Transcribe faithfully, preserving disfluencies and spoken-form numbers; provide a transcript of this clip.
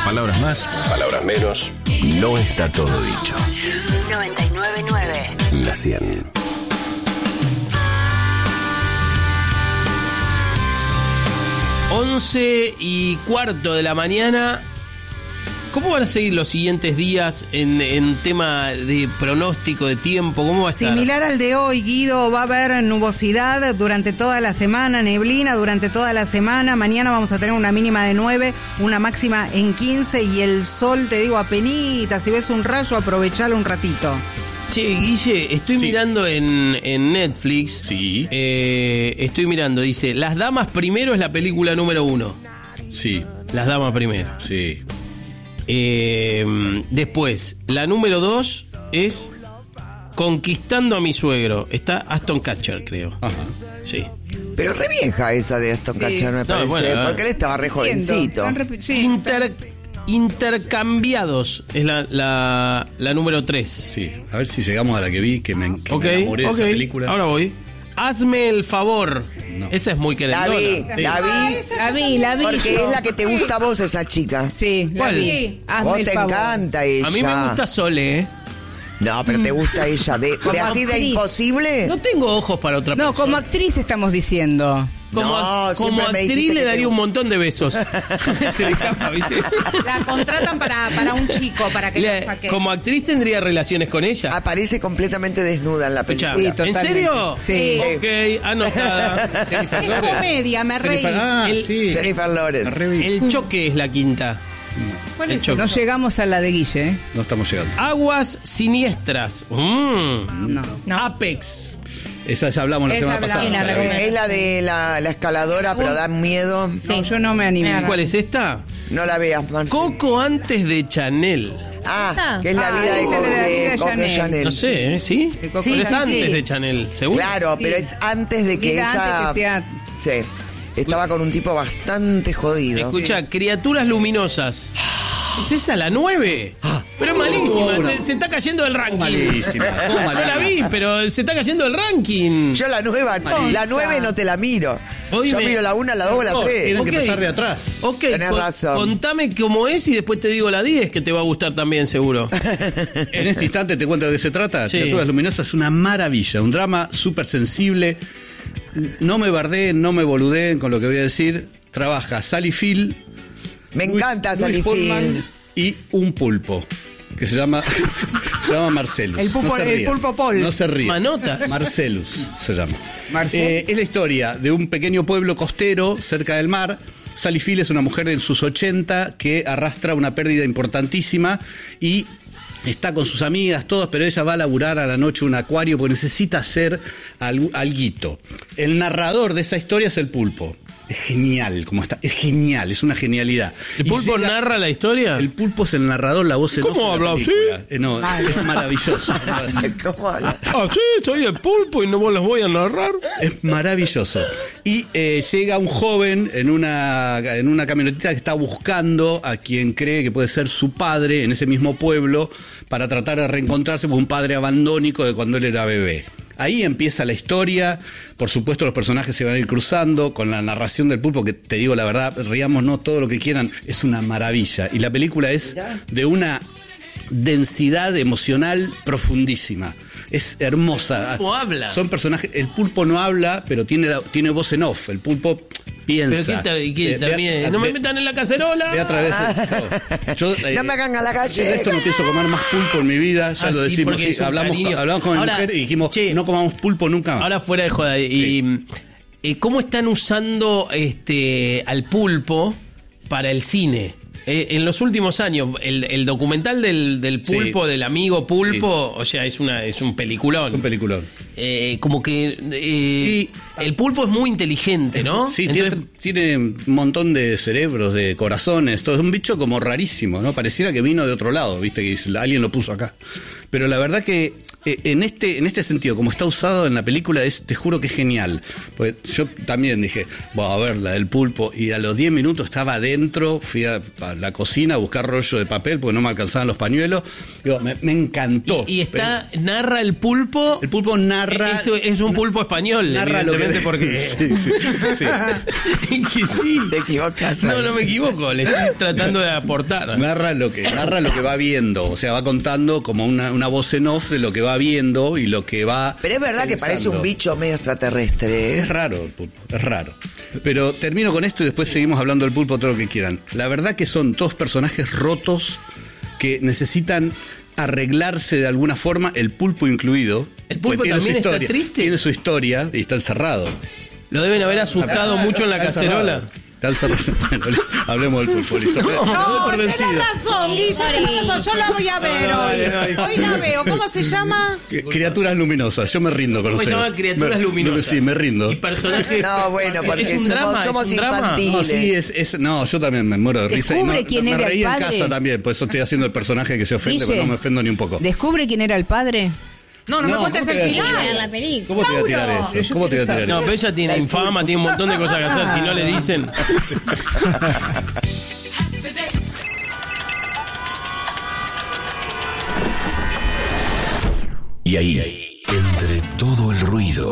Palabras más, palabras menos. No está todo dicho. noventa y nueve punto nueve. La cien. Once y cuarto de la mañana. ¿Cómo van a seguir los siguientes días en, en tema de pronóstico de tiempo? ¿Cómo va a estar? Similar al de hoy, Guido, va a haber nubosidad durante toda la semana, neblina durante toda la semana. Mañana vamos a tener una mínima de nueve, una máxima en quince y el sol, te digo, apenitas. Si ves un rayo, aprovechalo un ratito. Che, Guille, estoy Sí. mirando en, en Netflix. Sí. Eh, estoy mirando, dice, Las Damas Primero es la película número uno. Sí, Las Damas Primero. sí. Eh, después, la número dos es Conquistando a mi suegro. Está Aston Kutcher, creo. Ajá. Sí. Pero re vieja esa de Aston Sí. Kutcher, me No, parece, bueno, a ver. porque él estaba re jovencito. Están rep- sí, Inter- Intercambiados es la, la, la número tres. Sí, a ver si llegamos a la que vi, que me, que Ok, me enamoré de ok. esa película. Ahora voy. Hazme el favor. No. Esa es muy La querendona. vi, Sí. la vi, La vi, la vi. porque yo. es la que te gusta a vos, esa chica. Sí, la ¿Cuál? vi. Hazme Vos el te favor. encanta ella. A mí me gusta Sole, ¿eh? No, pero te gusta ella. ¿De, de Como así de actriz. imposible? No tengo ojos para otra No, persona. como actriz estamos diciendo. Como, No, como siempre me actriz dijiste le que daría te un gusta. montón de besos. Se le escapa, ¿viste? La contratan para, para un chico, para que Le- lo saque. como actriz tendría relaciones con ella. Aparece completamente desnuda en la Escuchá, película. Sí, ¿en totalmente. serio? Sí. Ok, anotada. Jennifer Es Lawrence. comedia, me reí. Jennifer- ah, El- sí. Jennifer La Lawrence. reví. El choque es la quinta. ¿Cuál El es? choque. No llegamos a la de Guille, ¿eh? No estamos llegando. Aguas siniestras. Mm. No. Apex. Esa ya hablamos la Esa semana pasada. hablamos. ya la vi. Es la de la, la escaladora, pero da miedo. No, yo no me animé. ¿Cuál es esta? No la veas, Marce. Coco antes de Chanel. Ah, que es la Ah, vida de, esa es la de vida de Coco Chanel. Chanel. No sé, ¿eh? ¿Sí? De Coco Pero es Chanel. antes Sí. de Chanel, ¿seguro? Claro, Sí. pero es antes de que Vida ella... antes que sea- Sí, estaba con un tipo bastante jodido. Escucha, Criaturas Luminosas. ¿Es esa la nueve? Pero es malísima, Oh, no. se, se está cayendo del ranking. Malísima. ¿Cómo No la vi, pero se está cayendo del ranking. Yo la nueva, la nueve no te la miro. Oíme. Yo miro la una, la dos, la No, tres. tienen Ok. que empezar de atrás. Ok, Tenés con- razón. contame cómo es y después te digo la diez, que te va a gustar también, seguro. En este instante te cuento de qué se trata. Sí. Criaturas Luminosas es una maravilla, un drama súper sensible. No me bardeen, no me boludeen con lo que voy a decir. Trabaja Sally Field, Me Luis- encanta Luis Sally Pullman Field. y un pulpo que se llama se llama Marcelus. El pulpo- se el ría. pulpo Paul. No se ríe. Manotas. Marcelus se llama. Marcel. Eh, es la historia de un pequeño pueblo costero cerca del mar. Sally Field es una mujer en sus ochenta que arrastra una pérdida importantísima y está con sus amigas, todas, pero ella va a laburar a la noche un acuario porque necesita hacer algo, alguito. El narrador de esa historia es el pulpo. Es genial, como está, es genial, es una genialidad. ¿El Y pulpo llega- narra la historia? El pulpo es el narrador, la voz en ¿Cómo off de la habla así? película. Eh, no, es maravilloso. ¿Cómo habla? Ah, sí, soy el pulpo y no vos los voy a narrar. Es maravilloso. Y eh, llega un joven en una, en una camionetita que está buscando a quien cree que puede ser su padre en ese mismo pueblo para tratar de reencontrarse con un padre abandónico de cuando él era bebé. Ahí empieza la historia, por supuesto los personajes se van a ir cruzando con la narración del pulpo, que te digo la verdad, ríamos no todo lo que quieran, es una maravilla. Y la película es de una densidad emocional profundísima. Es hermosa. El pulpo habla. Son personajes. El pulpo no habla, pero tiene, la- tiene voz en off. El pulpo piensa. Pero ¿qué, qué Eh, ve a- también? No me ve- metan en la cacerola. ve a través de. Yo, eh, No me hagan a la de calle. esto no pienso comer más pulpo en mi vida, ya Ah, lo sí, decimos. porque sí. es un hablamos, cariño. hablamos con mi Ahora, mujer y dijimos, che, no comamos pulpo nunca más. Ahora fuera de joda. Y, eh, ¿cómo están usando este al pulpo para el cine? Eh, en los últimos años, el, el documental del, del pulpo, Sí. del amigo pulpo, o sea, es una es un peliculón. un peliculón. Eh, como que eh, el pulpo es muy inteligente, ¿no? Sí, Entonces, tiene, tiene un montón de cerebros, de corazones, todo es un bicho como rarísimo, ¿no? Pareciera que vino de otro lado, viste, que dice, alguien lo puso acá. Pero la verdad que eh, en este en este sentido, como está usado en la película, es, te juro que es genial. Pues yo también dije, bueno, a ver, la del pulpo, y a los diez minutos estaba adentro, fui a, a la cocina a buscar rollo de papel porque no me alcanzaban los pañuelos. Digo, me, me encantó. y, y está, narra el pulpo. El pulpo narra narra... Es, es un pulpo español, narra lo que... evidentemente, porque... Sí, sí, sí. que sí. Te equivocas. No, no me equivoco, le estoy tratando de aportar. Narra lo que narra lo que va viendo, o sea, va contando como una, una voz en off de lo que va viendo y lo que va Pero es verdad que pensando. parece un bicho medio extraterrestre. ¿eh? Es raro el pulpo, es raro. Pero termino con esto y después seguimos hablando del pulpo todo lo que quieran. La verdad que son todos personajes rotos que necesitan arreglarse de alguna forma, el pulpo incluido. ¿El pulpo porque tiene su también está historia, triste? Tiene su historia y está encerrado. Lo deben haber asustado mucho en la Está cacerola. encerrado. Está encerrado. Bueno, hablemos del pulpo, listo. Me doy por tenés vencido. razón, Guille, tenés razón. Yo la voy a ver No, no, hoy. no, no. Hoy la veo. ¿Cómo se llama? Que- Criaturas luminosas, yo me rindo con ¿Cómo se ustedes. llama? Criaturas Me- luminosas. Sí, me rindo. Y personajes... No, bueno, porque es un somos- drama, somos es un drama. infantiles. No, sí, es, es, no, yo también me muero de risa. Y Descubre no, quién me era el reí en padre. casa también, por eso estoy haciendo el personaje que se ofende, Guille, pero no me ofendo ni un poco. ¿Descubre quién era el padre? No, no, me cuentes ¿cómo el te- Hay que ver final. la película. ¿Cómo te voy a tirar Mauro. eso? ¿Cómo te voy a tirar No, eso? pero ella tiene infama, tiene un montón de cosas que hacer, si no le dicen... Y ahí, entre todo el ruido,